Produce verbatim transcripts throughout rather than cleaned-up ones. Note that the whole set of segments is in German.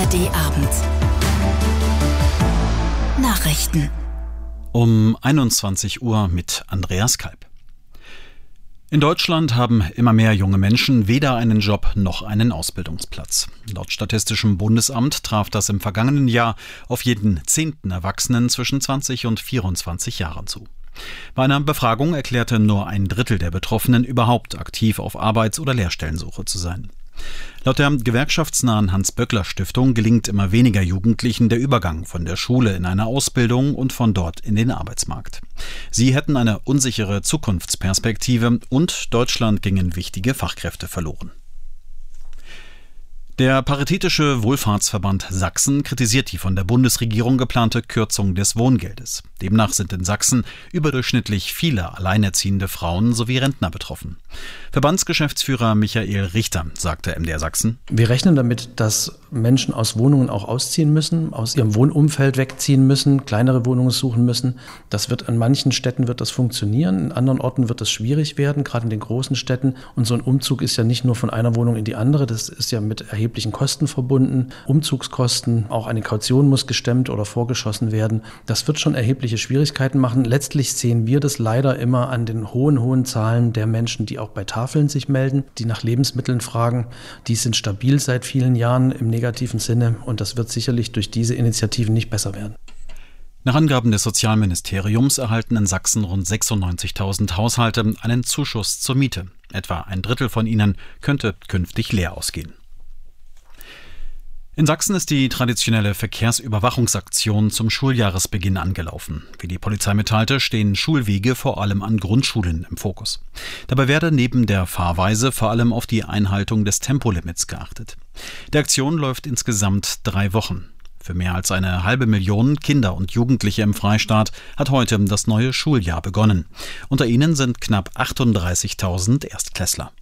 D-Abend. Nachrichten. Um einundzwanzig Uhr mit Andreas Kalb. In Deutschland haben immer mehr junge Menschen weder einen Job noch einen Ausbildungsplatz. Laut Statistischem Bundesamt traf das im vergangenen Jahr auf jeden zehnten Erwachsenen zwischen zwanzig und vierundzwanzig Jahren zu. Bei einer Befragung erklärte nur ein Drittel der Betroffenen überhaupt aktiv auf Arbeits- oder Lehrstellensuche zu sein. Laut der gewerkschaftsnahen Hans-Böckler-Stiftung gelingt immer weniger Jugendlichen der Übergang von der Schule in eine Ausbildung und von dort in den Arbeitsmarkt. Sie hätten eine unsichere Zukunftsperspektive und Deutschland gingen wichtige Fachkräfte verloren. Der Paritätische Wohlfahrtsverband Sachsen kritisiert die von der Bundesregierung geplante Kürzung des Wohngeldes. Demnach sind in Sachsen überdurchschnittlich viele alleinerziehende Frauen sowie Rentner betroffen. Verbandsgeschäftsführer Michael Richter sagte M D R Sachsen: Wir rechnen damit, dass Menschen aus Wohnungen auch ausziehen müssen, aus ihrem Wohnumfeld wegziehen müssen, kleinere Wohnungen suchen müssen. Das wird an manchen Städten wird das funktionieren, in anderen Orten wird das schwierig werden, gerade in den großen Städten. Und so ein Umzug ist ja nicht nur von einer Wohnung in die andere, das ist ja mit erheblichen Kosten verbunden, Umzugskosten, auch eine Kaution muss gestemmt oder vorgeschossen werden. Das wird schon erhebliche Schwierigkeiten machen. Letztlich sehen wir das leider immer an den hohen, hohen Zahlen der Menschen, die auch bei Tafeln sich melden, die nach Lebensmitteln fragen. Die sind stabil seit vielen Jahren im negativen Sinne und das wird sicherlich durch diese Initiativen nicht besser werden. Nach Angaben des Sozialministeriums erhalten in Sachsen rund sechsundneunzigtausend Haushalte einen Zuschuss zur Miete. Etwa ein Drittel von ihnen könnte künftig leer ausgehen. In Sachsen ist die traditionelle Verkehrsüberwachungsaktion zum Schuljahresbeginn angelaufen. Wie die Polizei mitteilte, stehen Schulwege vor allem an Grundschulen im Fokus. Dabei werde neben der Fahrweise vor allem auf die Einhaltung des Tempolimits geachtet. Die Aktion läuft insgesamt drei Wochen. Für mehr als eine halbe Million Kinder und Jugendliche im Freistaat hat heute das neue Schuljahr begonnen. Unter ihnen sind knapp achtunddreißigtausend Erstklässler.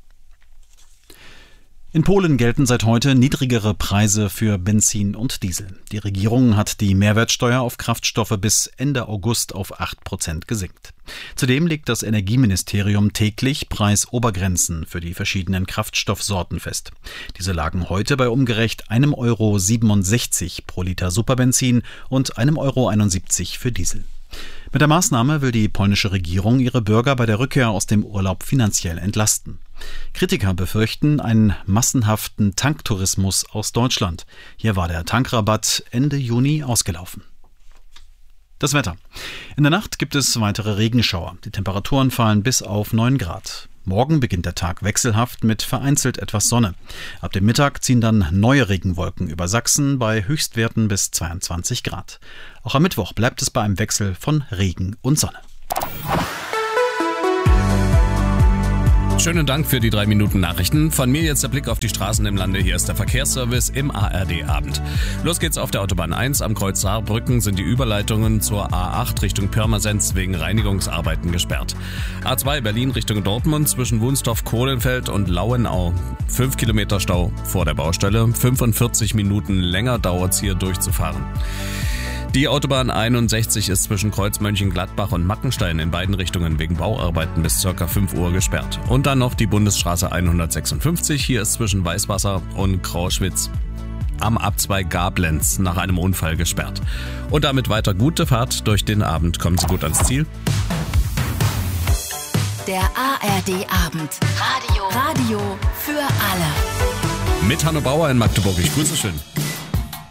In Polen gelten seit heute niedrigere Preise für Benzin und Diesel. Die Regierung hat die Mehrwertsteuer auf Kraftstoffe bis Ende August auf acht Prozent gesenkt. Zudem legt das Energieministerium täglich Preisobergrenzen für die verschiedenen Kraftstoffsorten fest. Diese lagen heute bei umgerechnet einem Euro siebenundsechzig pro Liter Superbenzin und einem Euro einundsiebzig für Diesel. Mit der Maßnahme will die polnische Regierung ihre Bürger bei der Rückkehr aus dem Urlaub finanziell entlasten. Kritiker befürchten einen massenhaften Tanktourismus aus Deutschland. Hier war der Tankrabatt Ende Juni ausgelaufen. Das Wetter. In der Nacht gibt es weitere Regenschauer. Die Temperaturen fallen bis auf neun Grad. Morgen beginnt der Tag wechselhaft mit vereinzelt etwas Sonne. Ab dem Mittag ziehen dann neue Regenwolken über Sachsen bei Höchstwerten bis zweiundzwanzig Grad. Auch am Mittwoch bleibt es bei einem Wechsel von Regen und Sonne. Schönen Dank für die drei Minuten Nachrichten. Von mir jetzt der Blick auf die Straßen im Lande. Hier ist der Verkehrsservice im A R D-Abend. Los geht's auf der Autobahn eins. Am Kreuz Saarbrücken sind die Überleitungen zur A acht Richtung Pirmasens wegen Reinigungsarbeiten gesperrt. A zwei Berlin Richtung Dortmund zwischen Wunstorf-Kohlenfeld und Lauenau. Fünf Kilometer Stau vor der Baustelle. fünfundvierzig Minuten länger dauert's hier durchzufahren. Die Autobahn einundsechzig ist zwischen Kreuz Mönchengladbach und Mackenstein in beiden Richtungen wegen Bauarbeiten bis ca. fünf Uhr gesperrt. Und dann noch die Bundesstraße hundertsechsundfünfzig. Hier ist zwischen Weißwasser und Grauschwitz am Abzweig Gablenz nach einem Unfall gesperrt. Und damit weiter gute Fahrt durch den Abend. Kommen Sie gut ans Ziel. Der A R D-Abend. Radio. Radio für alle. Mit Hanno Bauer in Magdeburg. Ich grüße schön.